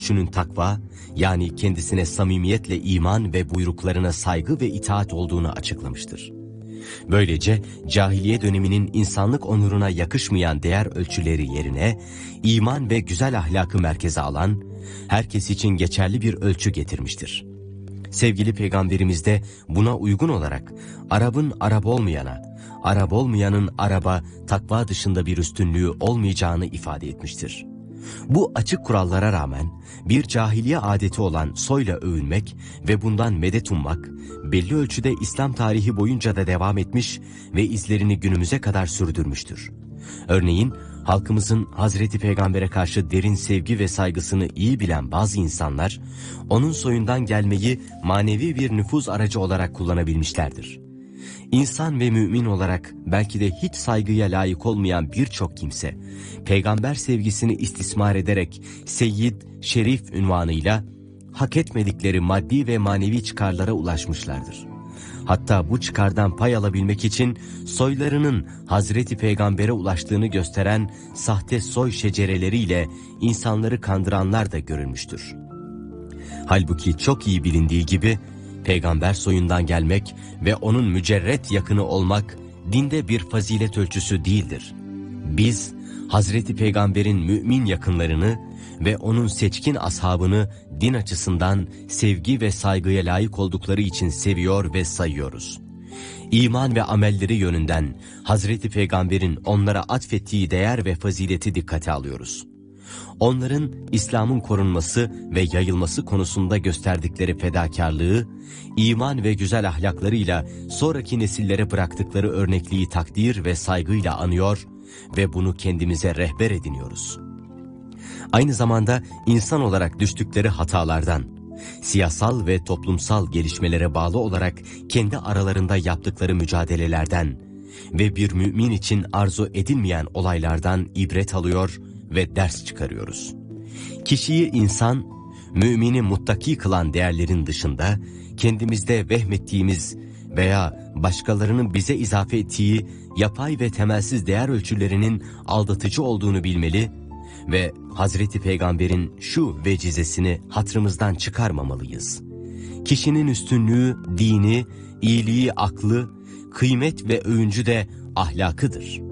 ölçünün takva, yani kendisine samimiyetle iman ve buyruklarına saygı ve itaat olduğunu açıklamıştır. Böylece cahiliye döneminin insanlık onuruna yakışmayan değer ölçüleri yerine iman ve güzel ahlakı merkeze alan, herkes için geçerli bir ölçü getirmiştir. Sevgili Peygamberimiz de buna uygun olarak Arap'ın Arap olmayana, Arap olmayanın Arap'a takva dışında bir üstünlüğü olmayacağını ifade etmiştir. Bu açık kurallara rağmen bir cahiliye adeti olan soyla övünmek ve bundan medet ummak belli ölçüde İslam tarihi boyunca da devam etmiş ve izlerini günümüze kadar sürdürmüştür. Örneğin halkımızın Hazreti Peygamber'e karşı derin sevgi ve saygısını iyi bilen bazı insanlar, onun soyundan gelmeyi manevi bir nüfuz aracı olarak kullanabilmişlerdir. İnsan ve mümin olarak belki de hiç saygıya layık olmayan birçok kimse, peygamber sevgisini istismar ederek Seyyid, Şerif unvanıyla hak etmedikleri maddi ve manevi çıkarlara ulaşmışlardır. Hatta bu çıkardan pay alabilmek için soylarının Hazreti Peygamber'e ulaştığını gösteren sahte soy şecereleriyle insanları kandıranlar da görülmüştür. Halbuki çok iyi bilindiği gibi, peygamber soyundan gelmek ve onun mücerret yakını olmak dinde bir fazilet ölçüsü değildir. Biz Hazreti Peygamber'in mümin yakınlarını ve onun seçkin ashabını din açısından sevgi ve saygıya layık oldukları için seviyor ve sayıyoruz. İman ve amelleri yönünden Hazreti Peygamber'in onlara atfettiği değer ve fazileti dikkate alıyoruz. Onların İslam'ın korunması ve yayılması konusunda gösterdikleri fedakarlığı, iman ve güzel ahlaklarıyla sonraki nesillere bıraktıkları örnekliği takdir ve saygıyla anıyor ve bunu kendimize rehber ediniyoruz. Aynı zamanda insan olarak düştükleri hatalardan, siyasal ve toplumsal gelişmelere bağlı olarak kendi aralarında yaptıkları mücadelelerden ve bir mümin için arzu edilmeyen olaylardan ibret alıyor ve ders çıkarıyoruz. Kişiyi insan, mümini muttaki kılan değerlerin dışında kendimizde vehmettiğimiz veya başkalarının bize izafe ettiği yapay ve temelsiz değer ölçülerinin aldatıcı olduğunu bilmeli ve Hazreti Peygamber'in şu vecizesini hatırımızdan çıkarmamalıyız. Kişinin üstünlüğü, dini, iyiliği, aklı, kıymet ve övüncü de ahlakıdır.